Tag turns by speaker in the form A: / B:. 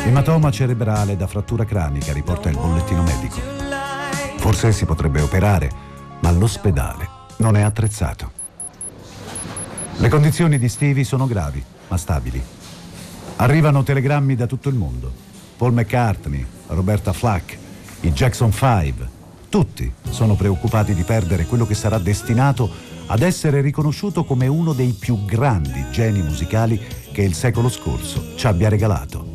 A: Ematoma cerebrale da frattura cranica, riporta il bollettino medico. Forse si potrebbe operare, ma l'ospedale non è attrezzato. Le condizioni di Stevie sono gravi, ma stabili. Arrivano telegrammi da tutto il mondo. Paul McCartney, Roberta Flack, i Jackson 5, tutti sono preoccupati di perdere quello che sarà destinato ad essere riconosciuto come uno dei più grandi geni musicali che il secolo scorso ci abbia regalato.